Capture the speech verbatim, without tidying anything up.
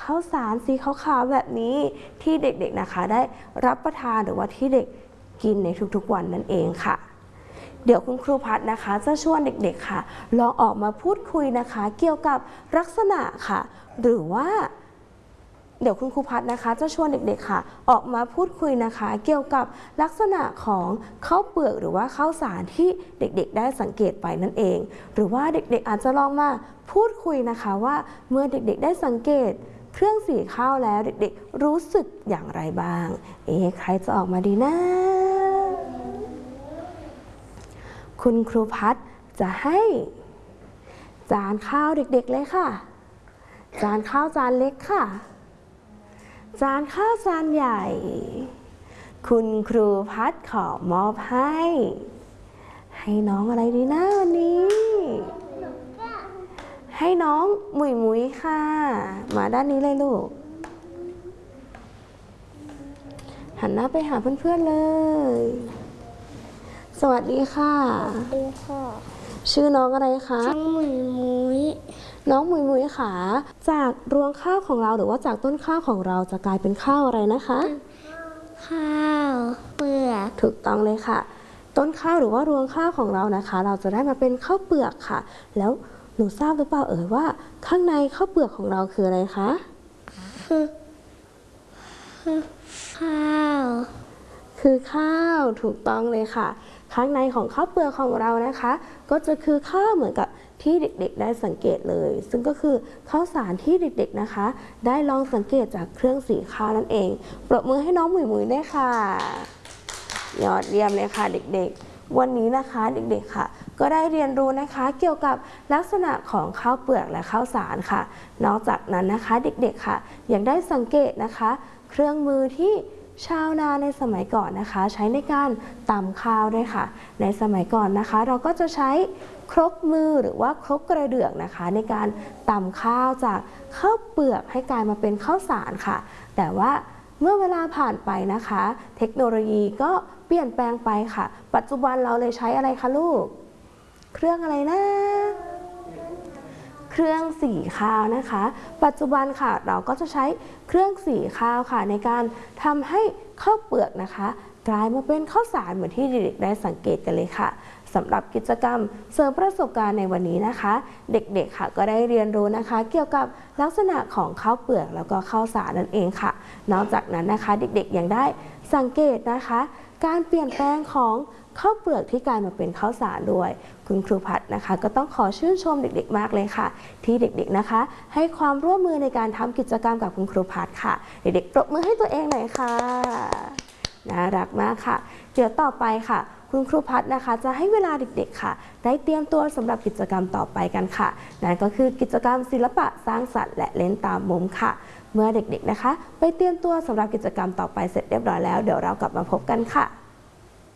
ข้าวสารสีขาวๆแบบนี้ที่เด็กๆนะคะได้รับประทานหรือว่าที่เด็กกินในทุกๆวันนั่นเองค่ะเดี๋ยวคุณครูพัฒนะคะจะชวนเด็กๆค่ะลองออกมาพูดคุยนะคะเกี่ยวกับลักษณะค่ะหรือว่าเดี๋ยวคุณครูพัฒนะคะจะชวนเด็กๆค่ะออกมาพูดคุยนะคะเกี่ยวกับลักษณะของข้าวเปลือกหรือว่าข้าวสารที่เด็กๆได้สังเกตไปนั่นเองหรือว่าเด็กๆอาจจะลองมาพูดคุยนะคะว่าเมื่อเด็กๆได้สังเกตเครื่องสีข้าวแล้วเด็กๆรู้สึกอย่างไรบ้างเอ๊ะใครจะออกมาดีนะคุณครูพัฒจะให้จานข้าวเด็กๆเลยค่ะจานข้าวจานเล็กค่ะจานข้าวจานใหญ่คุณครูพัฒขอมอบให้ให้น้องอะไรดีนะวันนี้ให้น้องหมุยหมุยค่ะมาด้านนี้เลยลูกหันหน้าไปหาเพื่อนๆเลยสวัสดีค่ะสวัสดีค่ะชื่อน้องอะไรคะชื่อหมุยหมุยน้องหมุยหมุยค่ะจากรวงข้าวของเราหรือว่าจากต้นข้าวของเราจะกลายเป็นข้าวอะไรนะคะข้าวเปลือกถูกต้องเลยค่ะต้นข้าวหรือว่ารวงข้าวของเรานะคะเราจะได้มาเป็นข้าวเปลือกค่ะแล้วหนูทราบหรือเปล่าเอ่ยว่าข้างในข้าวเปลือกของเราคืออะไรคะคือข้าวคือข้าวถูกต้องเลยค่ะข้างในของข้าวเปลือกของเรานะคะก็จะคือข้าวเหมือนกับที่เด็กๆได้สังเกตเลยซึ่งก็คือข้าวสารที่เด็กๆนะคะได้ลองสังเกตจากเครื่องสีข้าวนั่นเองปรบมือให้น้องหมุยหมุยด้วยค่ะยอดเยี่ยมเลยค่ะเด็กๆวันนี้นะคะเด็กๆค่ะก็ได้เรียนรู้นะคะเกี่ยวกับลักษณะของข้าวเปลือกและข้าวสารค่ะนอกจากนั้นนะคะเด็กๆค่ะยังได้สังเกตนะคะเครื่องมือที่ชาวนาในสมัยก่อนนะคะใช้ในการตำข้าวด้วยค่ะในสมัยก่อนนะคะเราก็จะใช้ครกมือหรือว่าครกกระเดื่องนะคะในการตำข้าวจากข้าวเปลือกให้กลายมาเป็นข้าวสารค่ะแต่ว่าเมื่อเวลาผ่านไปนะคะเทคโนโลยีก็เปลี่ยนแปลงไปค่ะปัจจุบันเราเลยใช้อะไรคะลูกเครื่องอะไรนะเครื่องสีข้าวนะคะปัจจุบันค่ะเราก็จะใช้เครื่องสีข้าวค่ะในการทำให้ข้าวเปลือกนะคะกลายมาเป็นข้าวสารเหมือนที่เด็กๆได้สังเกตกันเลยค่ะสำหรับกิจกรรมเสริมประสบการณ์ในวันนี้นะคะเด็กๆค่ะก็ได้เรียนรู้นะคะเกี่ยวกับลักษณะของข้าวเปลือกแล้วก็ข้าวสารนั่นเองค่ะนอกจากนั้นนะคะเด็กๆยังได้สังเกตนะคะการเปลี่ยนแปลงของข้าวเปลือกที่กลายมาเป็นข้าวสารด้วยคุณครูพัฒนะคะก็ต้องขอชื่นชมเด็กๆมากเลยค่ะที่เด็กๆนะคะให้ความร่วมมือในการทำกิจกรรมกับคุณครูพัฒค่ะเด็กๆปรบมือให้ตัวเองหน่อยค่ะน่ารักมากค่ะเดี๋ยวต่อไปค่ะคุณครูพัฒนะคะจะให้เวลาเด็กๆค่ะได้เตรียมตัวสำหรับกิจกรรมต่อไปกันค่ะนั่นก็คือกิจกรรมศิลปะสร้างสรรค์และเล่นตามมุมค่ะเมื่อเด็กๆนะคะไปเตรียมตัวสำหรับกิจกรรมต่อไปเสร็จเรียบร้อยแล้วเดี๋ยวเรากลับมาพบกันค่ะ